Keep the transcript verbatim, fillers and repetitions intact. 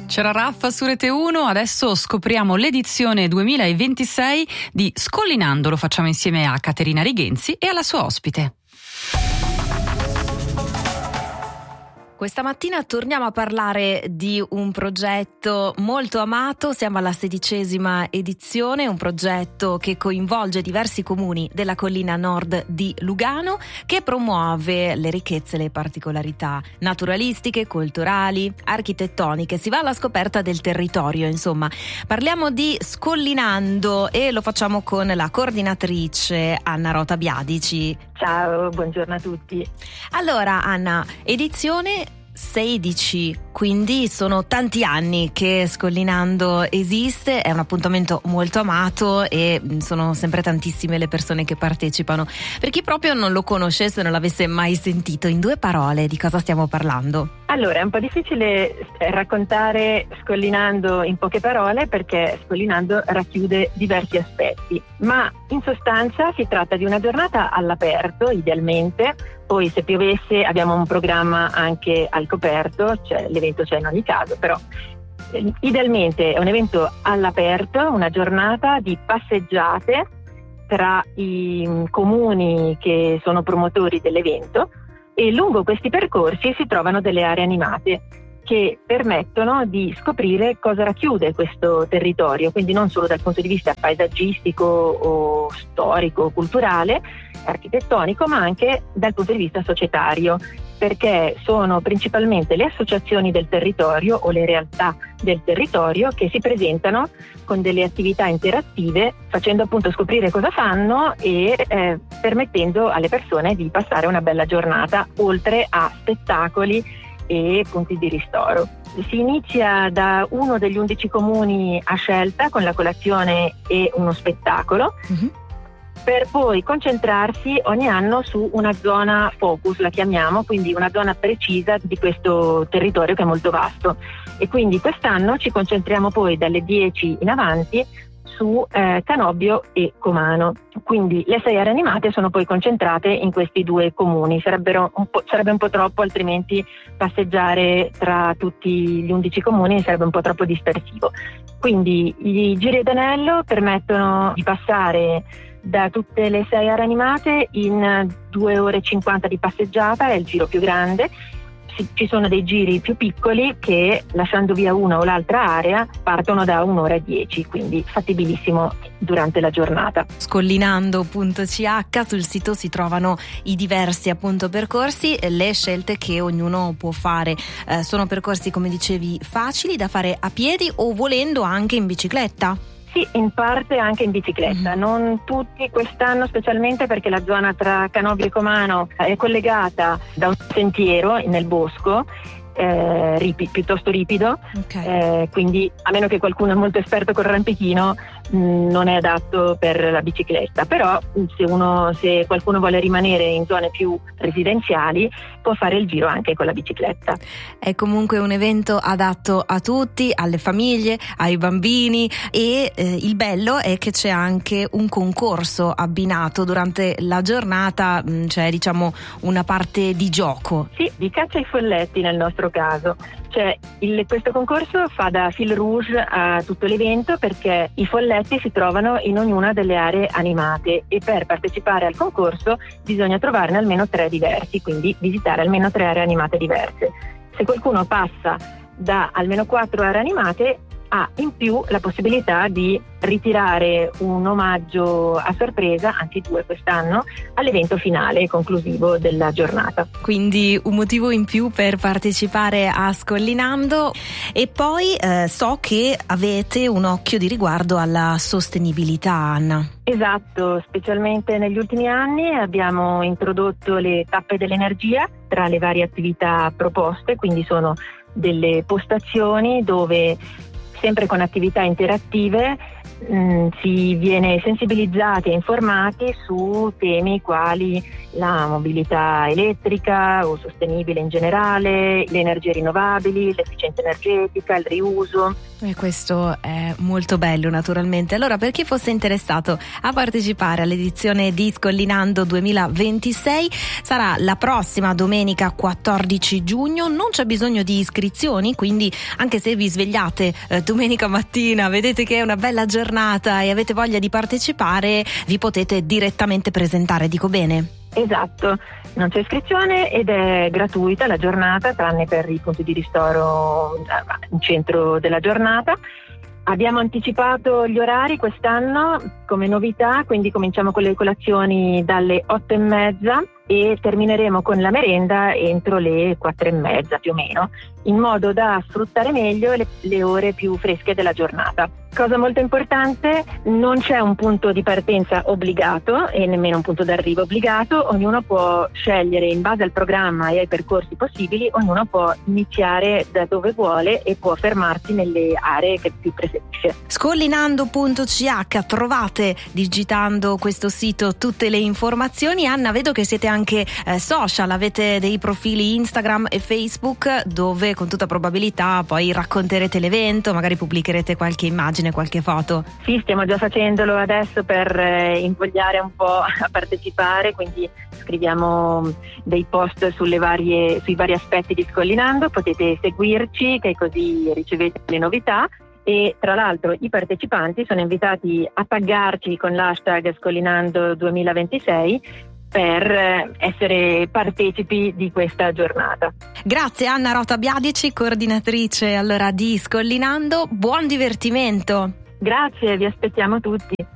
C'era Raffa su Rete uno, adesso scopriamo l'edizione duemilaventisei di Scollinando, lo facciamo insieme a Caterina Righenzi e alla sua ospite. Questa mattina torniamo a parlare di un progetto molto amato, siamo alla sedicesima edizione, un progetto che coinvolge diversi comuni della collina nord di Lugano, che promuove le ricchezze e le particolarità naturalistiche, culturali, architettoniche, si va alla scoperta del territorio, insomma. Parliamo di Scollinando e lo facciamo con la coordinatrice Anna Rota Biadici. Ciao, buongiorno a tutti. Allora Anna, edizione sedici, quindi sono tanti anni che Scollinando esiste, è un appuntamento molto amato e sono sempre tantissime le persone che partecipano. Per chi proprio non lo conoscesse, non l'avesse mai sentito, in due parole di cosa stiamo parlando? Allora, è un po' difficile raccontare Scollinando in poche parole perché Scollinando racchiude diversi aspetti, ma in sostanza si tratta di una giornata all'aperto, idealmente. Poi se piovesse abbiamo un programma anche al coperto, cioè l'evento c'è in ogni caso, però eh, idealmente è un evento all'aperto, una giornata di passeggiate tra i um, comuni che sono promotori dell'evento, e lungo questi percorsi si trovano delle aree animate che permettono di scoprire cosa racchiude questo territorio, quindi non solo dal punto di vista paesaggistico o storico, culturale, architettonico, ma anche dal punto di vista societario, perché sono principalmente le associazioni del territorio o le realtà del territorio che si presentano con delle attività interattive, facendo appunto scoprire cosa fanno e eh, permettendo alle persone di passare una bella giornata, oltre a spettacoli e punti di ristoro. Si inizia da uno degli undici comuni a scelta con la colazione e uno spettacolo, mm-hmm. per poi concentrarsi ogni anno su una zona focus, la chiamiamo, quindi una zona precisa di questo territorio che è molto vasto. E quindi quest'anno ci concentriamo poi dalle dieci in avanti su eh, Canobbio e Comano. Quindi le sei aree animate sono poi concentrate in questi due comuni. Sarebbero un po', sarebbe un po' troppo, altrimenti passeggiare tra tutti gli undici comuni sarebbe un po' troppo dispersivo. Quindi i giri ad anello permettono di passare da tutte le sei aree animate in due ore e cinquanta di passeggiata, è il giro più grande. Ci sono dei giri più piccoli che, lasciando via una o l'altra area, partono da un'ora e dieci, quindi fattibilissimo durante la giornata. Scollinando punto c h, sul sito si trovano i diversi appunto percorsi, le scelte che ognuno può fare. Eh, sono percorsi, come dicevi, facili da fare a piedi o volendo anche in bicicletta? Sì, in parte anche in bicicletta, mm. non tutti quest'anno, specialmente perché la zona tra Canobbio e Comano è collegata da un sentiero nel bosco, eh, ripi, piuttosto ripido, okay. eh, quindi a meno che qualcuno è molto esperto col rampichino mh, non è adatto per la bicicletta, però se, uno, se qualcuno vuole rimanere in zone più residenziali può fare il giro anche con la bicicletta. È comunque un evento adatto a tutti, alle famiglie, ai bambini e eh, il bello è che c'è anche un concorso abbinato durante la giornata, mh, cioè diciamo una parte di gioco. Sì, di caccia ai folletti nel nostro caso. Cioè, il, questo concorso fa da fil rouge a tutto l'evento perché i folletti si trovano in ognuna delle aree animate e per partecipare al concorso bisogna trovarne almeno tre diversi, quindi visitare almeno tre aree animate diverse. Se qualcuno passa da almeno quattro aree animate ha in più la possibilità di ritirare un omaggio a sorpresa, anzi due quest'anno, all'evento finale e conclusivo della giornata. Quindi un motivo in più per partecipare a Scollinando. E poi eh, so che avete un occhio di riguardo alla sostenibilità, Anna. Esatto, specialmente negli ultimi anni abbiamo introdotto le tappe dell'energia tra le varie attività proposte, quindi sono delle postazioni dove sempre con attività interattive mh, si viene sensibilizzati e informati su temi quali la mobilità elettrica o sostenibile in generale, le energie rinnovabili, l'efficienza energetica, il riuso. E questo è molto bello, naturalmente. Allora, per chi fosse interessato a partecipare all'edizione di Scollinando duemilaventisei, sarà la prossima domenica quattordici giugno. Non c'è bisogno di iscrizioni, quindi anche se vi svegliate eh, domenica mattina, vedete che è una bella giornata e avete voglia di partecipare, vi potete direttamente presentare, dico bene? Esatto, non c'è iscrizione ed è gratuita la giornata, tranne per i punti di ristoro in centro della giornata. Abbiamo anticipato gli orari quest'anno come novità, quindi cominciamo con le colazioni dalle otto e mezza e termineremo con la merenda entro le quattro e mezza più o meno, in modo da sfruttare meglio le, le ore più fresche della giornata. Cosa molto importante, non c'è un punto di partenza obbligato e nemmeno un punto d'arrivo obbligato, ognuno può scegliere in base al programma e ai percorsi possibili, ognuno può iniziare da dove vuole e può fermarsi nelle aree che più preferisce. Scollinando punto c h, trovate digitando questo sito tutte le informazioni. Anna, vedo che siete anche eh, social, avete dei profili Instagram e Facebook dove con tutta probabilità poi racconterete l'evento, magari pubblicherete qualche immagine, qualche foto. Sì, stiamo già facendolo adesso per eh, invogliare un po' a partecipare, quindi scriviamo dei post sulle varie, sui vari aspetti di Scollinando, potete seguirci che così ricevete le novità. E tra l'altro i partecipanti sono invitati a taggarci con l'hashtag Scollinando duemilaventisei per essere partecipi di questa giornata. Grazie Anna Rota Biadici, coordinatrice allora di Scollinando, buon divertimento. Grazie, vi aspettiamo tutti.